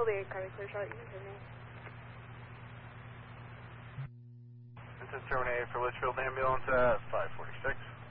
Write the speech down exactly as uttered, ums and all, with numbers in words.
L B cardiac clear shot, you can terminate. This is terminated for Litchfield ambulance at five forty-six.